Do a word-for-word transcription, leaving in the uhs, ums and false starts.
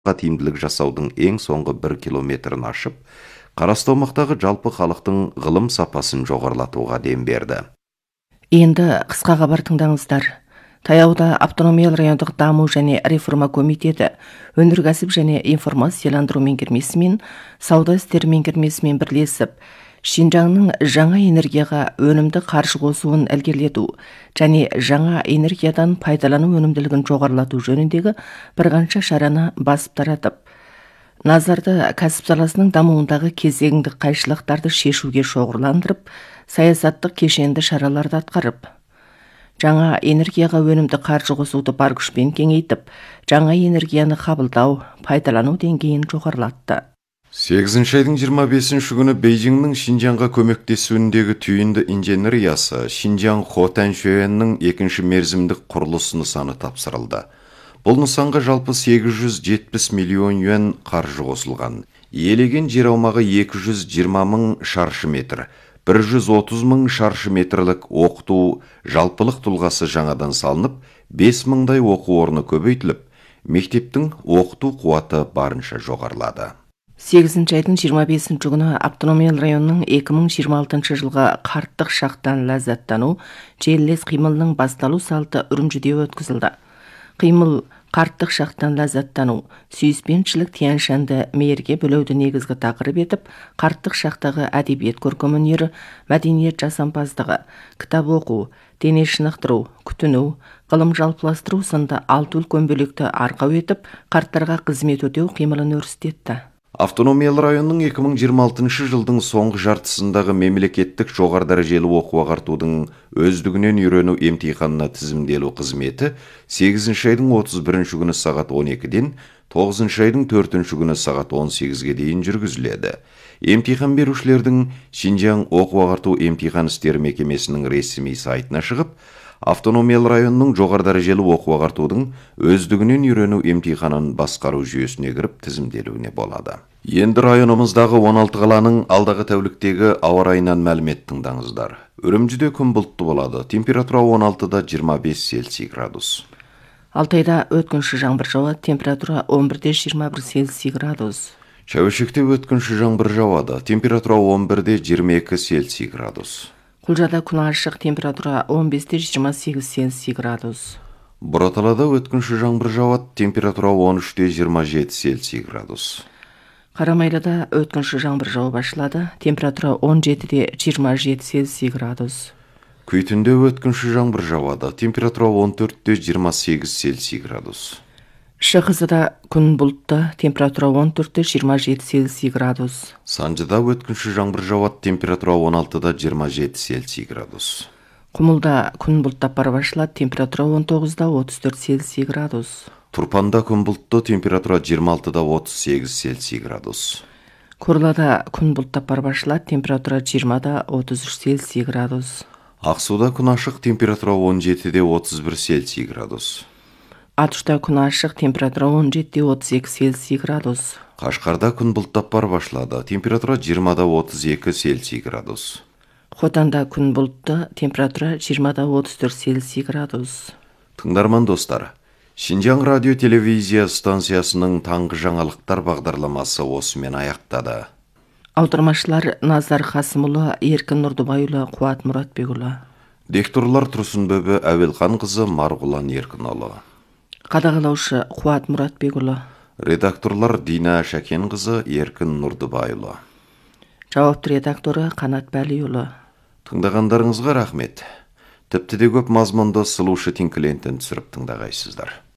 тиімділік жасаудың ең соңғы бір километрін ашып, қарасты аумақтағы жалпы халықтың ғылым сапасын жоғарылатуға дем берді. Енді қысқа хабар тыңдаңыздар. Таяуда автономиялы райондық даму және реформа комитеті өнеркәсіп және информацияландыру меңгермесімен, сауда істері меңгермесімен бірлесіп, Шинжаңның жаңа энергияға өнімді қаржы қосуын ілгерілету және жаңа энергиядан пайдалану өнімділігін жоғарылату жөніндегі бірқанша шараны басып таратып, назарды кәсіп саласының дамуындағы кезеңдік қайшылықтарды шешуге шоғырландырып, саясаттық кешенді шараларды атқарып, жаңа энергияға өнімді қаржы қосуды бар күшпен кеңейтіп, жаңа энергияны қабылдау, пайдалану деңгейін жоғарылатты. сегізінші айдың жиырма бесінші күні Бейжіңнің Шинжаңға көмектесуіндегі түйінді инженериясы Шинжаң Хотаншуэннің екінші мерзімдік құрылыс нысаны тапсырылды. Бұл нысанға жалпы сегіз жүз жетпіс миллион юан қаржы қосылған. Иелеген жер аумағы екі жүз жиырма мың шаршы метр, бір жүз отыз мың шаршы метрлік оқыту жалпылық тұлғасы жаңадан салынып, бес мыңдай оқу орны көбейтіліп, мектептің оқыту қуаты барынша жоғарылады. сегізінші айдың жиырма бесінші күні автономиялы районның екі мың жиырма алтыншы жылға қарттық шақтан ләззаттану желілес қимылының басталу салты Үрімжіде өткізілді. Қимыл қарттық шақтан ләззаттану, сүйіспеншілік тиян-шанды мейірге бөлеуді негізгі тақырып етіп, қарттық шақтағы әдебиет көркем өнері, мәдениет жасампаздығы, кітап оқу, дене шынықтыру, күтіну, ғылым жалпыластыру сынды алты үлкен бөлекті арқау етіп, қарттарға қызмет өтеу қимылын өрістетті. Автономиялы районның екі мың жиырма алтыншы жылдың соңғы жартысындағы мемлекеттік жоғары дәрежелі оқу ағартудың өздігінен үйрену емтиханына тізімделу қызметі сегізінші айдың отыз бірінші күні сағат он екіден тоғызыншы айдың төртінші күні сағат он сегізге дейін жүргізіледі. Емтихан берушілердің Шинжаң оқу ағарту емтихан істері мекемесінің ресми сайтына шығып, автономиялы районның жоғары дәрежелі оқу ағартудың өздігінен үйрену емтиханын басқару жүйесіне кіріп тізімделуіне болады. Енді районымыздағы он алты қаланың алдағы тәуліктегі ауа райынан мәлімет тыңдаңыздар. Үрімжіде күн бұлтты болады. Температура он алтыда жиырма бес Цельсий градус. Алтайда өткінші жаңбыр жауады. Температура он бірде жиырма бір Цельсий градус. Шәуешекте өткінші жаңбыр жауады. Температура он бірде жиырма екі Цельсий градус. Құлжада күн ашық, температура он бесте жиырма сегіз Цельсий градус. Бұраталада өткінші жаңбыр жауады, температура он үште жиырма жеті Цельсий градус. Қарамайлыда өткінші жаңбыр жауып ашылады, температура он жетіде жиырма жеті Цельсий градус. Күйтінде өткінші жаңбыр жауады, температура он төртте жиырма сегіз Цельсий градус. Шығысыда күн бұлтты, температура он төртте жиырма жеті Цельсий градус. Санжыда өткінші жаңбыр жауады, температура он алтыда жиырма жеті Цельсий градус. Құмылда күн бұлттап барып ашылады, температура он тоғызда отыз төрт Цельсий градус. Турпанда күн бұлтты, температура жиырма алтыда отыз сегіз Цельсий градус. Курлада күн бұлттап барып ашылады, температура жиырмада отыз үш Цельсий градус. Ақсуда күн ашық, температура он жетіде отыз бір Цельсий градус. Атышта күн ашық, температура он жетіде отыз екі Цельсий градус. Қашқарда күн бұлттап барып ашылады, температура жиырмада отыз екі Цельсий градус. Хотанда күн бұлтты, температура жиырмада отыз төрт Цельсий градус. Тыңдарман достар, Шинжаң радио телевизия станциясының таңғы жаңалықтар бағдарламасы осымен аяқтады. Аудармашылар Назар Қасымұлы, Еркін Нұрдыбайұлы, Қуат Мұратбекұлы. Дикторлар Тұрсынбөбі Әуелхан қызы, Марғұлан Еркінұлы. Қадағалаушы Қуат Мұратбекұлы. Редакторлар Дина Шәкен қызы, Еркін Нұрдыбайұлы. Жауапты редакторы Қанат Бәлиұлы. Тыңдағандарыңызға рахмет. Тіпті де көп мазмұнды сұлушы тинклентін түсіріп тыңдағайсыздар.